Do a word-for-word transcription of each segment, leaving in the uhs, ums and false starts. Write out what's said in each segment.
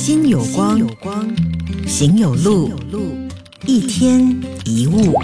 心有光，行有路，一天一物。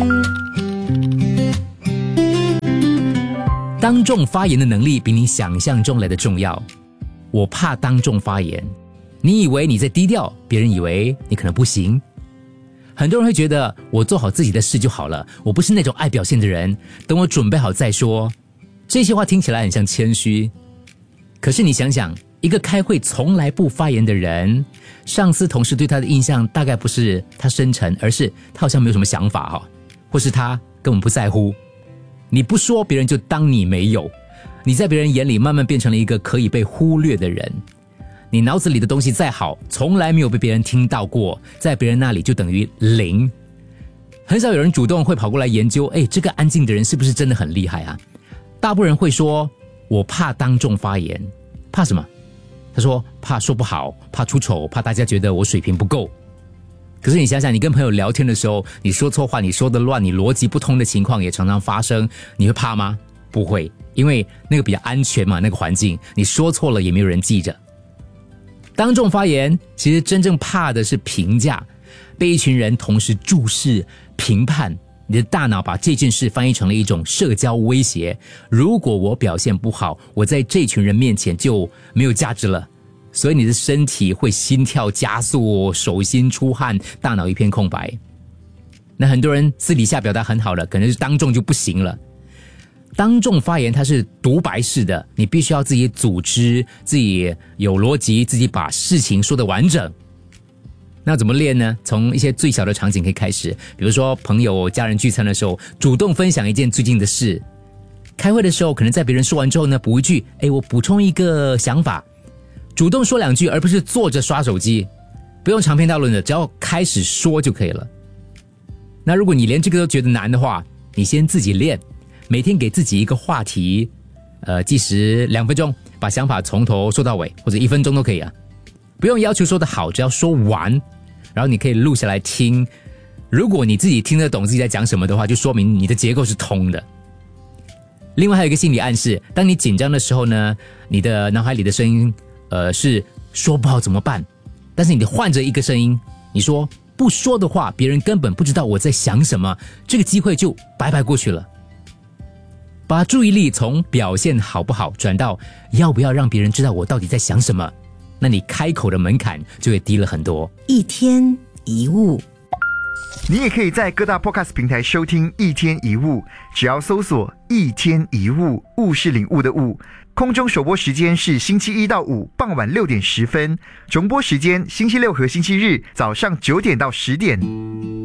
当众发言的能力比你想象中来的重要。我怕当众发言，你以为你在低调，别人以为你可能不行。很多人会觉得我做好自己的事就好了，我不是那种爱表现的人，等我准备好再说。这些话听起来很像谦虚，可是你想想，一个开会从来不发言的人，上司同事对他的印象大概不是他深沉，而是他好像没有什么想法哈，或是他根本不在乎。你不说，别人就当你没有，你在别人眼里慢慢变成了一个可以被忽略的人。你脑子里的东西再好，从来没有被别人听到过，在别人那里就等于零。很少有人主动会跑过来研究，诶，这个安静的人是不是真的很厉害啊？大部分人会说，我怕当众发言。怕什么？他说怕说不好，怕出丑，怕大家觉得我水平不够。可是你想想，你跟朋友聊天的时候，你说错话，你说的乱，你逻辑不通的情况也常常发生，你会怕吗？不会，因为那个比较安全嘛，那个环境，你说错了也没有人记着。当众发言，其实真正怕的是评价，被一群人同时注视、评判。你的大脑把这件事翻译成了一种社交威胁，如果我表现不好，我在这群人面前就没有价值了，所以你的身体会心跳加速，手心出汗，大脑一片空白。那很多人私底下表达很好了，可能是当众就不行了。当众发言它是独白式的，你必须要自己组织，自己有逻辑，自己把事情说得完整。那怎么练呢？从一些最小的场景可以开始，比如说朋友家人聚餐的时候，主动分享一件最近的事。开会的时候，可能在别人说完之后呢，补一句，诶，我补充一个想法。主动说两句，而不是坐着刷手机，不用长篇大论的，只要开始说就可以了。那如果你连这个都觉得难的话，你先自己练，每天给自己一个话题，呃，计时两分钟，把想法从头说到尾，或者一分钟都可以啊。不用要求说得好，只要说完，然后你可以录下来听。如果你自己听得懂自己在讲什么的话，就说明你的结构是通的。另外还有一个心理暗示，当你紧张的时候呢，你的脑海里的声音呃是说不好怎么办，但是你换着一个声音，你说不说的话，别人根本不知道我在想什么，这个机会就白白过去了。把注意力从表现好不好转到要不要让别人知道我到底在想什么，那你开口的门槛就会低了很多。 一天一物， 你也可以在各大 podcast 平台收听一天一物，只要搜索一天一物，物是领悟的物。空中首播时间是星期一到五傍晚六点十分，重播时间星期六和星期日早上九点到十点。